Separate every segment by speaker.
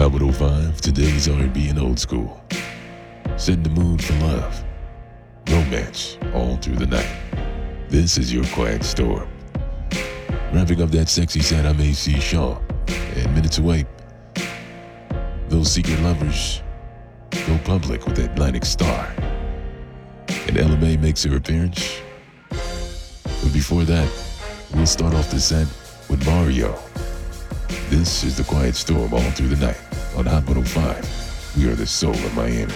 Speaker 1: Hot 105, today's R&B and old school. Setting the mood for love, romance, all through the night. This is your quiet storm. Wrapping up that sexy set, I'm A.C. Shaw. And minutes away, those secret lovers go public with Atlantic Star. And Ella Mai makes her appearance. But before that, we'll start off the set with Mario. This is the Quiet Storm all through the night on Hot 105. We are the soul of Miami.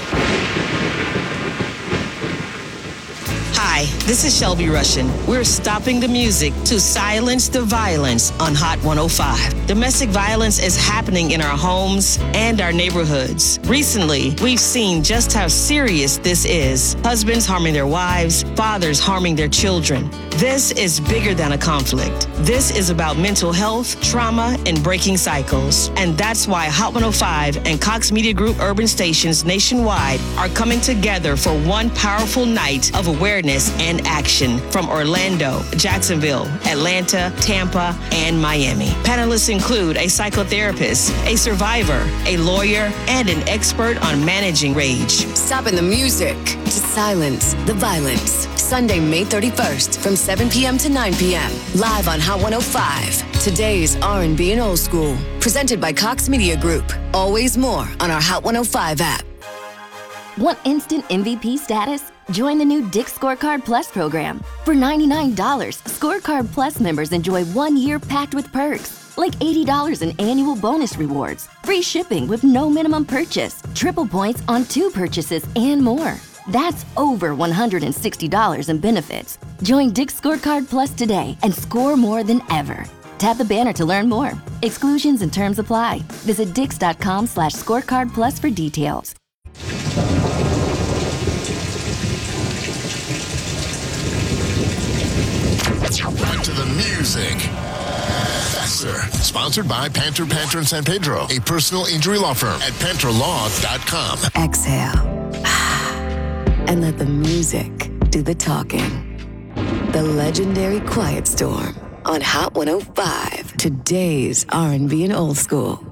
Speaker 2: Hi, this is Shelby Russian. We're stopping the music to silence the violence on Hot 105. Domestic violence is happening in our homes and our neighborhoods. Recently, we've seen just how serious this is. Husbands harming their wives, fathers harming their children. This is bigger than a conflict. This is about mental health, trauma, and breaking cycles. And that's why Hot 105 and Cox Media Group urban stations nationwide are coming together for one powerful night of awareness and action from Orlando, Jacksonville, Atlanta, Tampa, and Miami. Panelists include a psychotherapist, a survivor, a lawyer, and an expert on managing rage.
Speaker 3: Stopping the music to silence the violence. Sunday, May 31st from 7 p.m. to 9 p.m. Live on Hot 105. Today's R&B and old school. Presented by Cox Media Group. Always more on our Hot 105 app.
Speaker 4: Want instant MVP status? Join the new Dick's Scorecard Plus program. For $99, Scorecard Plus members enjoy 1 year packed with perks, like $80 in annual bonus rewards, free shipping with no minimum purchase, triple points on 2 purchases, and more. That's over $160 in benefits. Join Dick's Scorecard Plus today and score more than ever. Tap the banner to learn more. Exclusions and terms apply. Visit dix.com/scorecard plus for details.
Speaker 5: Back to the music. Faster. Sponsored by Panther and San Pedro, a personal injury law firm at PantherLaw.com.
Speaker 3: Exhale. And let the music do the talking. The legendary Quiet Storm on Hot 105. Today's R&B and old school.